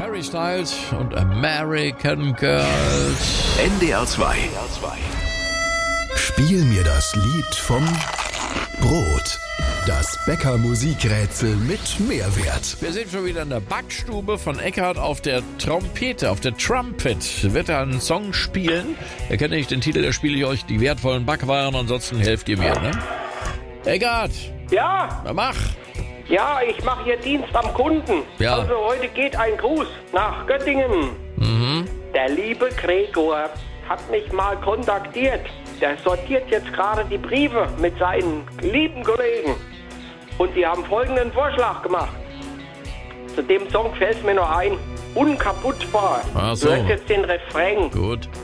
Harry Styles und American Girls. NDR 2. Spiel mir das Lied vom Brot. Das Bäcker-Musikrätsel mit Mehrwert. Wir sind schon wieder in der Backstube von Eckhard auf der Trompete, auf der Trumpet. Wird er einen Song spielen? Erkenne ich den Titel, da spiele ich euch die wertvollen Backwaren, ansonsten helft ihr mir, ne? Eckhard! Ja, Na mach! ja, ich mache hier Dienst am Kunden. Ja. Also heute geht ein Gruß nach Göttingen. Der liebe Gregor hat mich mal kontaktiert. Der sortiert jetzt gerade die Briefe mit seinen lieben Kollegen. Und die haben folgenden Vorschlag gemacht. Zu dem Song fällt mir noch ein. Unkaputtbar. Ach so. Du hörst jetzt den Refrain. Gut.